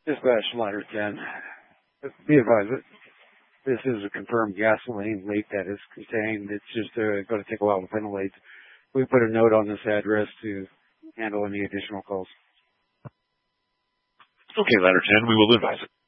Dispatch ladder 10. Be advised that this is a confirmed gasoline leak that is contained. It's just going to take a while to ventilate. We put a note on this address to handle any additional calls. Okay, ladder 10, we will advise it.